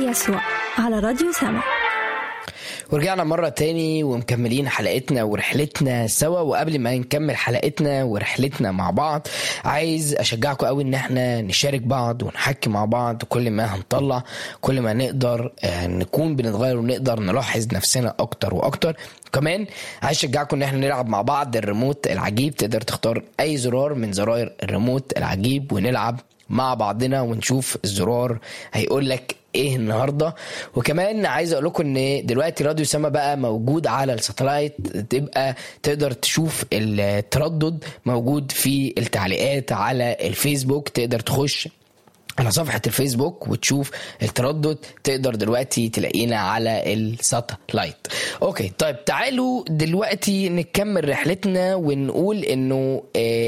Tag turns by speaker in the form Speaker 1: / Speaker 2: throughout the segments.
Speaker 1: يسوع على راديو سما.
Speaker 2: ورجعنا مرة تاني ومكملين حلقتنا ورحلتنا سوا. وقبل ما نكمل حلقتنا ورحلتنا مع بعض، عايز أشجعكم قوي إن احنا نشارك بعض ونحكي مع بعض. كل ما هنطلع كل ما نقدر نكون بنتغير ونقدر نلاحظ نفسنا أكتر وأكتر. كمان عايز أشجعكم إن احنا نلعب مع بعض الريموت العجيب. تقدر تختار أي زرار من زراير الريموت العجيب ونلعب مع بعضنا ونشوف الزرار هيقولك ايه النهاردة. وكمان عايز اقول لكم ان دلوقتي راديو سما بقى موجود على الساتلايت، تبقى تقدر تشوف التردد موجود في التعليقات على الفيسبوك. تقدر تخش على صفحة الفيسبوك وتشوف التردد، تقدر دلوقتي تلاقينا على الساتلايت. اوكي طيب، تعالوا دلوقتي نكمل رحلتنا ونقول انه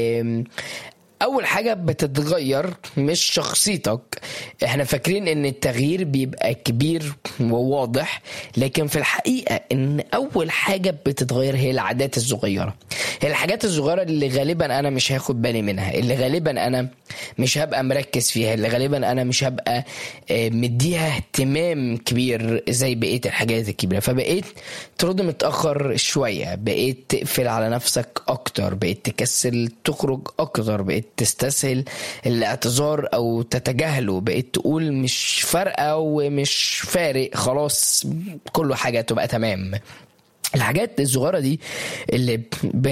Speaker 2: اول حاجة بتتغير مش شخصيتك. احنا فاكرين ان التغيير بيبقى كبير وواضح، لكن في الحقيقة ان اول حاجة بتتغير هي العادات الصغيرة. هي الحاجات الصغيرة اللي غالبا انا مش هاخد بالي منها، اللي غالبا انا مش هبقى مركز فيها، اللي غالبا انا مش هبقى مديها اهتمام كبير زي بقية الحاجات الكبيرة. فبقيت ترد متأخر شوية، بقيت تقفل على نفسك اكتر، بقيت تكسل تخرج اكتر، بقيت تستسهل الاعتذار او تتجاهله، بقيت تقول مش فارقة ومش فارق، خلاص كل حاجة تبقى تمام. الحاجات الصغيرة دي اللي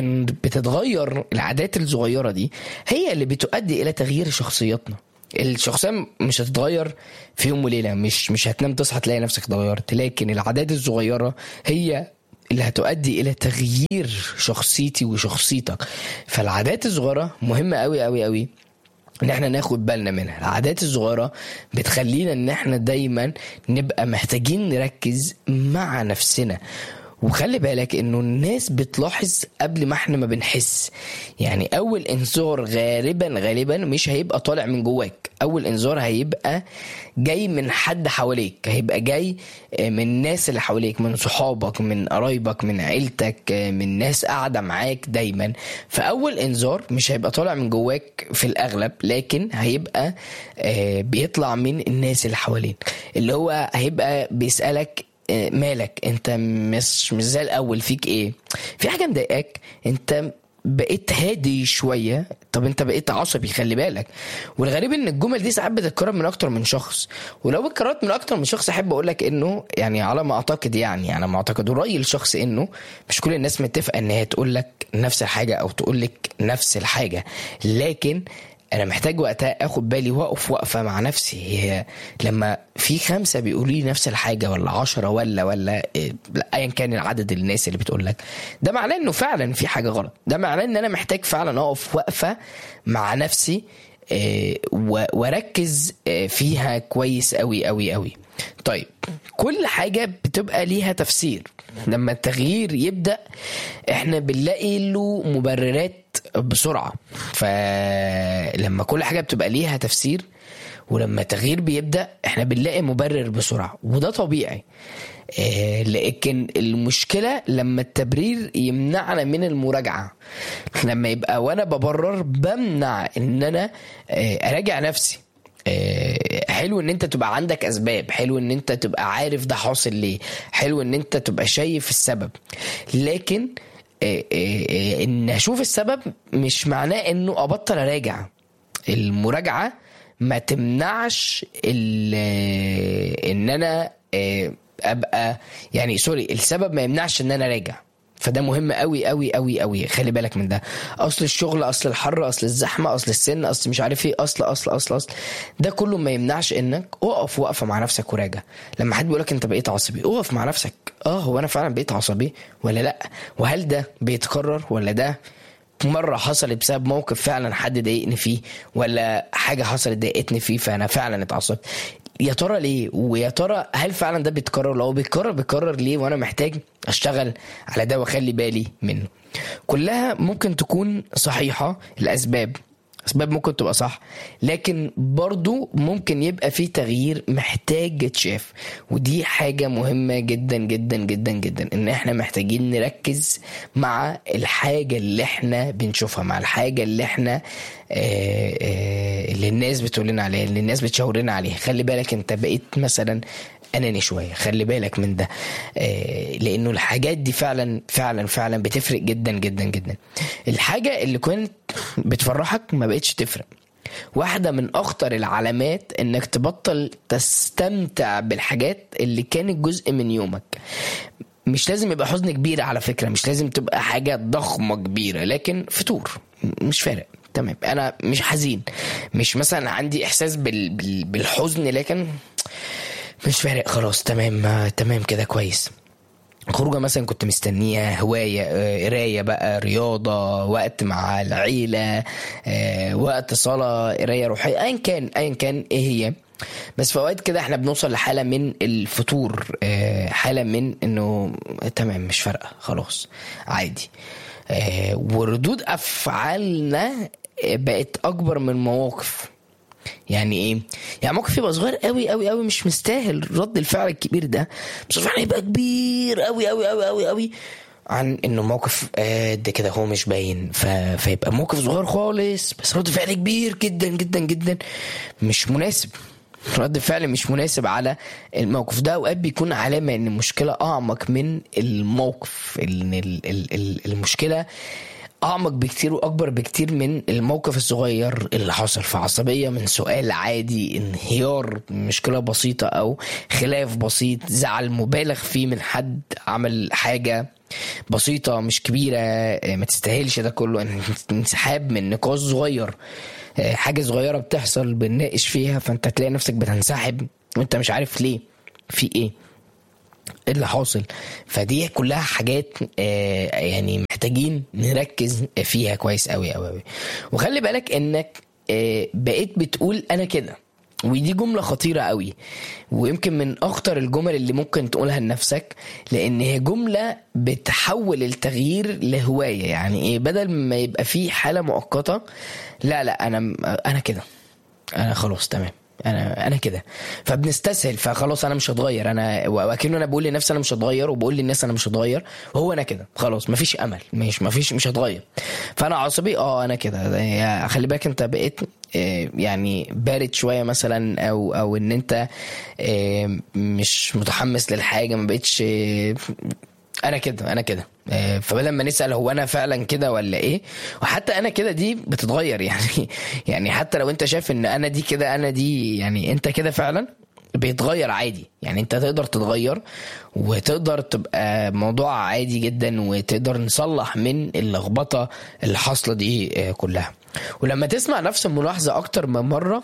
Speaker 2: بتتغير، العادات الصغيرة دي هي اللي بتؤدي الى تغيير شخصيتنا. الشخصية مش هتتغير في يوم وليلة، مش هتنام تصحى تلاقي نفسك اتغيرت، لكن العادات الصغيرة هي اللي هتؤدي الى تغيير شخصيتي وشخصيتك. فالعادات الصغيرة مهمة قوي قوي قوي ان احنا ناخد بالنا منها. العادات الصغيرة بتخلينا ان احنا دايما نبقى محتاجين نركز مع نفسنا. وخلي بالك انه الناس بتلاحظ قبل ما احنا ما بنحس. يعني اول انذار غالبا مش هيبقى طالع من جواك، اول انذار هيبقى جاي من حد حواليك، هيبقى جاي من الناس اللي حواليك، من صحابك، من قرايبك، من عيلتك، من ناس قاعدة معاك دايما. فاول انذار مش هيبقى طالع من جواك في الاغلب، لكن هيبقى بيطلع من الناس اللي حواليك، اللي هو هيبقى بيسألك مالك، انت مش زي الاول، فيك ايه، في حاجه مضايقاك، انت بقيت هادي شويه، طب انت بقيت عصبي، خلي بالك. والغريب ان الجمل دي ساعات بتتكرر من اكتر من شخص. ولو اتكررت من اكتر من شخص، احب اقول لك انه يعني على ما اعتقد، يعني انا ما اعتقد ورايي الشخص انه مش كل الناس متفقه ان هي تقول لك نفس الحاجه او تقول لك نفس الحاجه، لكن انا محتاج وقتها اخد بالي واقف وقفه مع نفسي. هي لما في 5 بيقولوا لي نفس الحاجه ولا 10 ولا ايا كان العدد الناس اللي بتقول لك، ده معناه انه فعلا في حاجه غلط. ده معناه ان انا محتاج فعلا اقف وقفه مع نفسي واركز فيها كويس قوي قوي قوي. طيب، كل حاجه بتبقى ليها تفسير. لما التغيير يبدأ احنا بنلاقي له مبررات بسرعة. فلما كل حاجة بتبقى ليها تفسير، ولما التغيير بيبدأ احنا بنلاقي مبرر بسرعة، وده طبيعي. لكن المشكلة لما التبرير يمنعنا من المراجعة. لما يبقى وانا ببرر بمنع ان انا اراجع نفسي. حلو ان انت تبقى عندك اسباب، حلو ان انت تبقى عارف ده حاصل ليه، حلو ان انت تبقى شايف السبب، لكن ان اشوف السبب مش معناه انه ابطل اراجع. المراجعة ما تمنعش ان انا ابقى يعني السبب ما يمنعش ان انا اراجع. فده مهم قوي قوي قوي قوي، خلي بالك من ده. اصل الشغل، اصل الحر، اصل الزحمه، اصل السن، اصل مش عارف ايه، اصل ده كله ما يمنعش انك اقف وقفه مع نفسك وراجع. لما حد بيقولك انت بقيت عصبي، اقف مع نفسك، هو انا فعلا بقيت عصبي ولا لا؟ وهل ده بيتكرر، ولا ده مرة حصلت بسبب موقف فعلا حد ضايقني فيه، ولا حاجة حصلت ضايقتني فيه فأنا فعلا اتعصبت؟ يا ترى ليه؟ ويا ترى هل فعلا ده بيتكرر؟ لو بيتكرر ليه؟ وانا محتاج اشتغل على ده واخلي بالي منه. كلها ممكن تكون صحيحة، الاسباب ممكن تبقى صح، لكن برضو ممكن يبقى في تغيير محتاج يتشاف. ودي حاجة مهمة جدا جدا جدا جدا، ان احنا محتاجين نركز مع الحاجة اللي احنا بنشوفها، مع الحاجة اللي احنا اللي الناس بتقولنا عليها، اللي الناس بتشاورنا عليها. خلي بالك انت بقيت مثلا اناني شويه. خلي بالك من ده، لانه الحاجات دي فعلا فعلا فعلا بتفرق جدا جدا جدا. الحاجه اللي كنت بتفرحك ما بقتش تفرق. واحده من اخطر العلامات انك تبطل تستمتع بالحاجات اللي كانت جزء من يومك. مش لازم يبقى حزن كبير على فكره، مش لازم تبقى حاجه ضخمه كبيره، لكن فطور مش فارق. تمام، انا مش حزين، مش مثلا عندي احساس بالحزن، لكن مش فارق خلاص. تمام كده كويس. خروجه مثلا كنت مستنيها، هوايه، قرايه بقى، رياضه، وقت مع العيله، وقت صلاه، قرايه روحيه، ايا كان ايه هي. بس في اوقات كده احنا بنوصل لحاله من الفتور، حاله من انه تمام مش فارقه خلاص عادي. وردود افعالنا بقت اكبر من مواقف. يعني ايه؟ يعني موقف يبقى صغير قوي قوي قوي مش مستاهل رد الفعل الكبير ده، بس فعلا يبقى كبير قوي قوي قوي قوي قوي عن انه موقف ده كده هو مش باين. فيبقى موقف صغير خالص بس رد فعل كبير جدا جدا جدا، مش مناسب. رد فعل مش مناسب على الموقف ده. اوقات بيكون علامة ان المشكلة اعمق من الموقف، ان المشكلة اعمق بكتير واكبر بكتير من الموقف الصغير اللي حصل. في عصبية من سؤال عادي، انهيار مشكلة بسيطة او خلاف بسيط، زعل مبالغ فيه من حد عمل حاجة بسيطة مش كبيرة ما تستاهلش ده كله، انسحاب من نقاش صغير، حاجة صغيرة بتحصل بنناقش فيها، فانت تلاقي نفسك بتنسحب وانت مش عارف ليه، في ايه اللي حاصل. فدي كلها حاجات يعني محتاجين نركز فيها كويس قوي قوي قوي. وخلي بالك انك بقيت بتقول انا كده، ودي جملة خطيرة قوي، ويمكن من اخطر الجمل اللي ممكن تقولها لنفسك، لان هي جملة بتحول التغيير لهواية. يعني ايه؟ بدل ما يبقى فيه حالة مؤقتة، لا انا كده، انا خلاص تمام، انا كده، فبنستسهل، فخلاص انا مش هتغير. انا واكنه انا بقول لنفسي انا مش هتغير، وبقول للناس انا مش هتغير، وهو انا كده خلاص مفيش امل، مش هتغير. فانا عصبي، انا كده. خلي بالك انت بقيت يعني بارد شويه مثلا، او ان انت مش متحمس للحاجه، ما بقتش انا كده. فبدل ما نسأل هو انا فعلا كده ولا ايه، وحتى انا كده دي بتتغير يعني حتى لو انت شايف ان انا دي كده، انا دي يعني انت كده فعلا بيتغير عادي. يعني انت تقدر تتغير وتقدر تبقى موضوع عادي جدا، وتقدر نصلح من اللخبطة اللي حاصلة دي كلها. ولما تسمع نفس الملاحظة اكتر من مرة،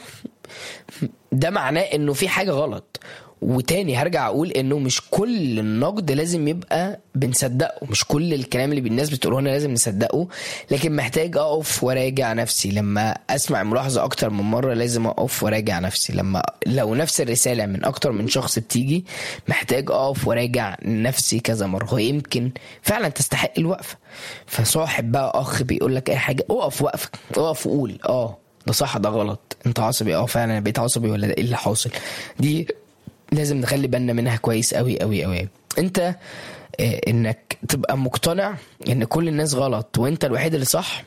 Speaker 2: ده معناه انه في حاجة غلط. وتاني هرجع اقول انه مش كل النقد لازم يبقى بنصدقه، مش كل الكلام اللي الناس بتقوله لنا لازم نصدقه، لكن محتاج اقف وراجع نفسي. لما اسمع ملاحظة اكتر من مرة لازم اقف وراجع نفسي. لو نفس الرسالة من اكتر من شخص بتيجي، محتاج اقف وراجع نفسي كذا مرة، ويمكن فعلا تستحق الوقفة. فصاحب بقى، اخ بيقول لك اي حاجة، اقف وقفك، اقف وقول ده صح ده غلط، انت عصبي، فعلا انا بقيت عصبي، ولا ده ايه اللي حاصل. دي لازم نخلي بالنا منها كويس قوي قوي قوي. انت انك تبقى مقتنع ان كل الناس غلط وانت الوحيد اللي صح،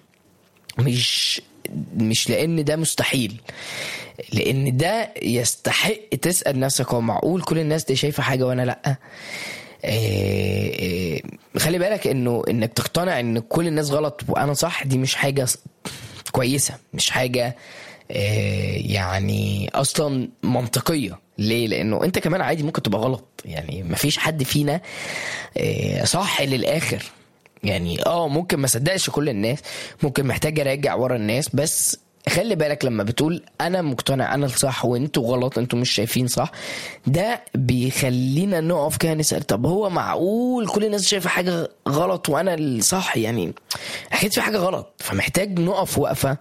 Speaker 2: مش لان ده مستحيل، لان ده يستحق تسأل نفسك هو معقول كل الناس دي شايفة حاجة وانا لأ؟ خلي بالك انك تقتنع ان كل الناس غلط وانا صح، دي مش حاجة كويسة، مش حاجة يعني اصلا منطقية. ليه؟ لانه انت كمان عادي ممكن تبقى غلط. يعني مفيش حد فينا صح للاخر. يعني ممكن ما صدقش كل الناس، ممكن محتاج اراجع ورا الناس. بس خلي بالك لما بتقول انا مقتنع انا الصح وانتوا غلط، انتوا مش شايفين صح، ده بيخلينا نقف كده نسأل طب هو معقول كل الناس شايفة حاجة غلط وانا الصح؟ يعني اكيد في حاجة غلط. فمحتاج نقف وقفة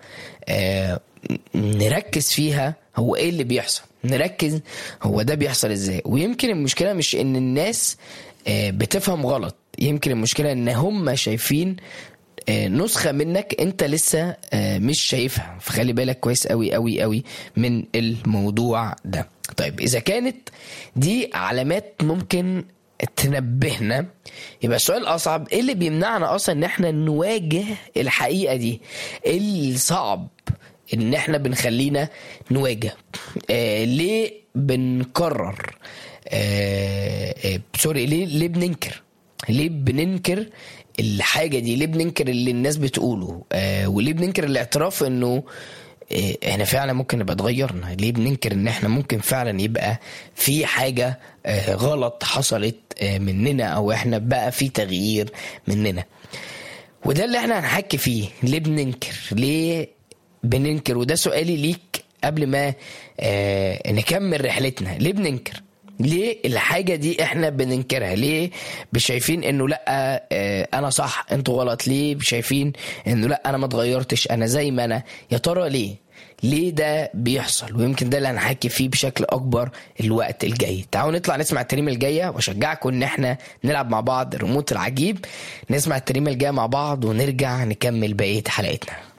Speaker 2: نركز فيها هو ايه اللي بيحصل، نركز هو ده بيحصل ازاي. ويمكن المشكلة مش ان الناس بتفهم غلط، يمكن المشكلة ان هم شايفين نسخة منك انت لسه مش شايفها. فخلي بالك كويس قوي قوي قوي من الموضوع ده. طيب اذا كانت دي علامات ممكن تنبهنا، يبقى السؤال الاصعب ايه اللي بيمنعنا اصلا ان احنا نواجه الحقيقة دي؟ ايه الصعب ان احنا بنخلينا نواجه؟ ليه بنكرر سوري، ليه بننكر؟ ليه بننكر الحاجة دي؟ ليه بننكر اللي الناس بتقوله؟ وليه بننكر الاعتراف انه احنا فعلا ممكن نبقى اتغيرنا؟ ليه بننكر ان احنا ممكن فعلا يبقى في حاجة غلط حصلت مننا، او احنا بقى في تغيير مننا؟ وده اللي احنا هنحكي فيه. ليه بننكر؟ وده سؤالي ليك قبل ما نكمل رحلتنا. ليه بننكر؟ ليه الحاجة دي احنا بننكرها؟ ليه شايفين انه لا انا صح انتوا غلط؟ ليه شايفين انه لا انا ما اتغيرتش، انا زي ما انا؟ يا ترى ليه ده بيحصل؟ ويمكن ده اللي هنحكي فيه بشكل اكبر الوقت الجاي. تعالوا نطلع نسمع الترنيمه الجايه، واشجعكم ان احنا نلعب مع بعض الريموت العجيب. نسمع الترنيمه الجايه مع بعض ونرجع نكمل بقيه حلقتنا.